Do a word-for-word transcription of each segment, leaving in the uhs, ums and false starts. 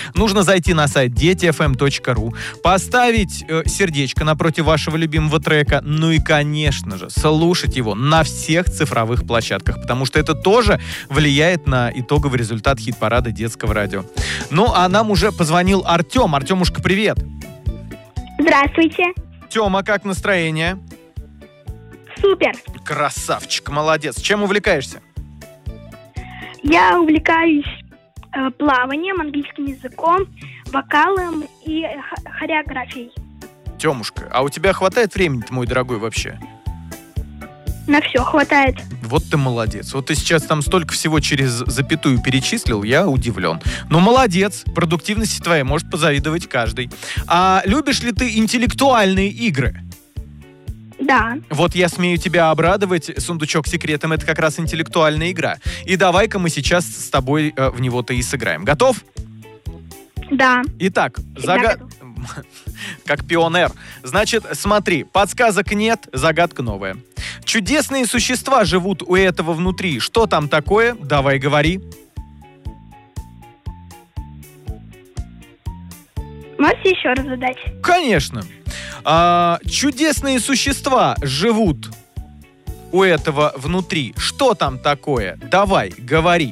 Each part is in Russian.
нужно зайти на сайт дети эф эм точка ру, поставить э, сердечко напротив вашего любимого трека, ну и, конечно же, слушать его на всех цифровых площадках, потому что это тоже влияет на итоговый результат хит-парада детского радио. Ну, а нам уже позвонил Артем. Артемушка, привет! Здравствуйте. Тёма, как настроение? Супер. Красавчик, молодец. Чем увлекаешься? Я увлекаюсь э, плаванием, английским языком, вокалом и х- хореографией. Тёмушка, а у тебя хватает времени, мой дорогой, вообще? На все хватает. Вот ты молодец. Вот ты сейчас там столько всего через запятую перечислил, я удивлен. Ну, молодец. Продуктивности твоей может позавидовать каждый. А любишь ли ты интеллектуальные игры? Да. Вот я смею тебя обрадовать. Сундучок с секретом — это как раз интеллектуальная игра. И давай-ка мы сейчас с тобой э, в него-то и сыграем. Готов? Да. Итак, Всегда загад... готов. Как пионер. Значит, смотри, подсказок нет, загадка новая. Чудесные существа живут у этого внутри. Что там такое? Давай говори. Можете еще раз задать? Конечно. А, чудесные существа живут у этого внутри. Что там такое? Давай, говори.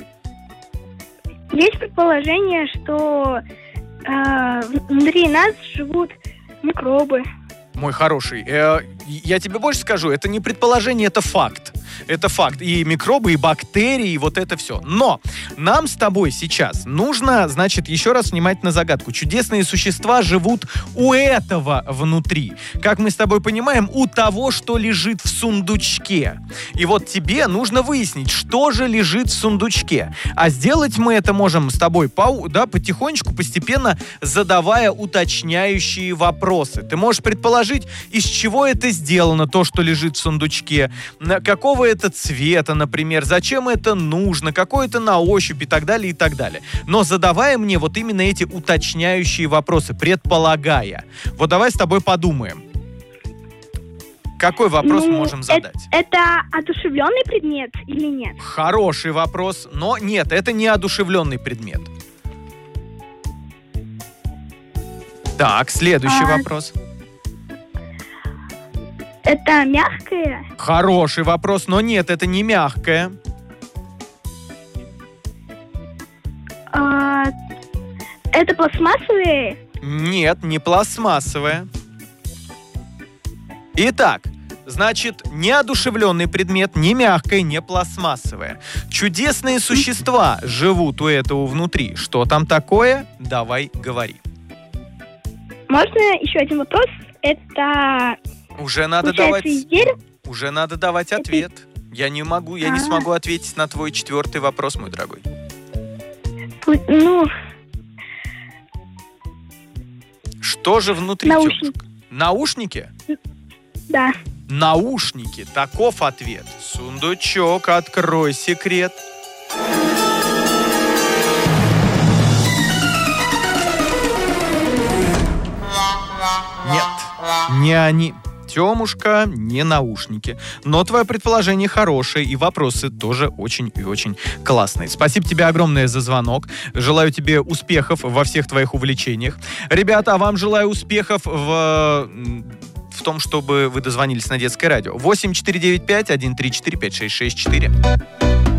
Есть предположение, что э, внутри нас живут микробы. Мой хороший, э, я тебе больше скажу, это не предположение, это факт. Это факт. И микробы, и бактерии, и вот это все. Но нам с тобой сейчас нужно, значит, еще раз внимать на загадку. Чудесные существа живут у этого внутри. Как мы с тобой понимаем, у того, что лежит в сундучке. И вот тебе нужно выяснить, что же лежит в сундучке. А сделать мы это можем с тобой по, да, потихонечку, постепенно задавая уточняющие вопросы. Ты можешь предположить, из чего это сделано, то, что лежит в сундучке, какого это цвета, например, зачем это нужно, какой это на ощупь и так далее, и так далее. Но задавая мне вот именно эти уточняющие вопросы, предполагая. Вот давай с тобой подумаем. Какой вопрос Ну, мы можем задать? Это, это одушевленный предмет или нет? Хороший вопрос, но нет, это не одушевленный предмет. Так, следующий А, вопрос. Это мягкое? Хороший вопрос, но нет, это не мягкое. А, это пластмассовые? Нет, не пластмассовое. Итак, значит, неодушевленный предмет, не мягкое, не пластмассовое. Чудесные существа живут у этого внутри. Что там такое? Давай, говори. Можно еще один вопрос? Это Уже надо получается давать... из дерева? Уже надо давать ответ. Я не могу, я не А. смогу ответить на твой четвертый вопрос, мой дорогой. Ну, Что же внутри, Наушники. Тёмушка? Наушники? да. Наушники. Таков ответ. Сундучок, открой секрет. Нет, не они. Тёмушка, не наушники. Но твое предположение хорошее, и вопросы тоже очень и очень классные. Спасибо тебе огромное за звонок. Желаю тебе успехов во всех твоих увлечениях. Ребята, а вам желаю успехов в... в том, чтобы вы дозвонились на детское радио. восемь четыре девять пять один три четыре пять шесть шесть четыре.